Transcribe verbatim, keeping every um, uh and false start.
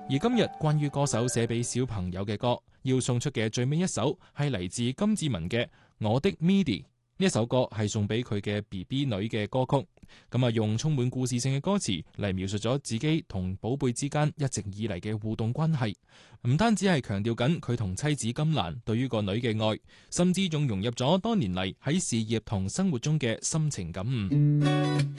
而今日關於歌手寫俾小朋友嘅歌，要送出嘅最尾一首係嚟自金志文嘅《我的 Midi》。呢一首歌係送俾佢嘅 B B 女嘅歌曲，咁啊用充滿故事性嘅歌詞嚟描述咗自己同寶貝之間一直以嚟嘅互動關係，唔單止係強調緊佢同妻子金蘭對於個女嘅愛，甚至仲融入咗多年嚟喺事業同生活中嘅深情感悟。